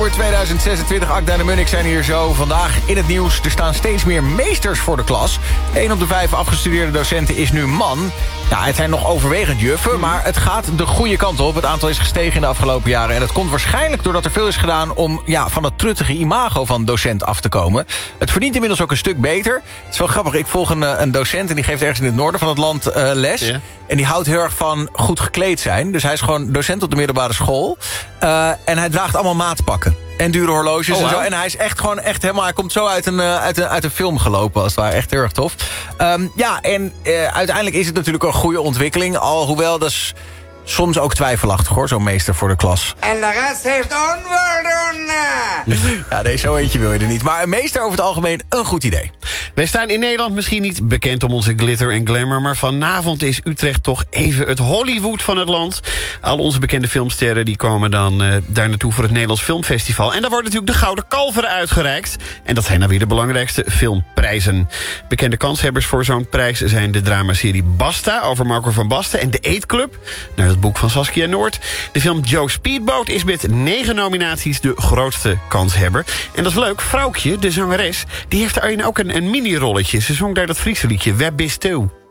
oktober 2026. Akda en de Munnik zijn hier zo. Vandaag in het nieuws. Er staan steeds meer meesters voor de klas. 1 op de 5 afgestudeerde docenten is nu man. Ja, het zijn nog overwegend juffen, maar het gaat de goede kant op. Het aantal is gestegen in de afgelopen jaren. En dat komt waarschijnlijk doordat er veel is gedaan om van het truttige imago van docent af te komen. Het verdient inmiddels ook een stuk beter. Het is wel grappig. Ik volg een docent en die geeft ergens in het noorden van het land les. Ja. En die houdt heel erg van goed gekleed zijn. Dus hij is gewoon docent op de middelbare school. En hij draagt allemaal maatpakken. En dure horloges en zo. En hij is echt gewoon echt helemaal... Hij komt zo uit een film gelopen, als het ware. Echt heel erg tof. Uiteindelijk is het natuurlijk een goede ontwikkeling. Alhoewel, dat is soms ook twijfelachtig, hoor. Zo'n meester voor de klas. En de rest heeft onvoldoende. Ja, nee, zo eentje wil je er niet. Maar een meester over het algemeen een goed idee. Wij staan in Nederland misschien niet bekend om onze glitter en glamour... maar vanavond is Utrecht toch even het Hollywood van het land. Al onze bekende filmsterren die komen dan daar naartoe voor het Nederlands Filmfestival. En daar wordt natuurlijk de Gouden Kalveren uitgereikt. En dat zijn dan weer de belangrijkste filmprijzen. Bekende kanshebbers voor zo'n prijs zijn de dramaserie Basta... over Marco van Basten en de Eetclub... naar het boek van Saskia Noord. De film Joe Speedboat is met 9 nominaties de grootste kanshebber. En dat is leuk, Vrouwtje, de zangeres... die heeft daarin ook een mini-rolletje. Ze zong daar dat Friese liedje Web Bist Toe.